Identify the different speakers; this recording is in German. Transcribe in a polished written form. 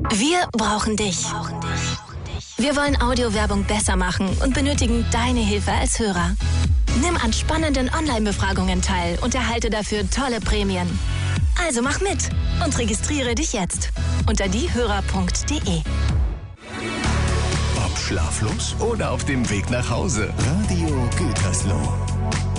Speaker 1: Wir brauchen dich. Wir wollen Audiowerbung besser machen und benötigen deine Hilfe als Hörer. Nimm an spannenden Online-Befragungen teil und erhalte dafür tolle Prämien. Also mach mit und registriere dich jetzt unter diehörer.de.
Speaker 2: Ob schlaflos oder auf dem Weg nach Hause. Radio Gütersloh.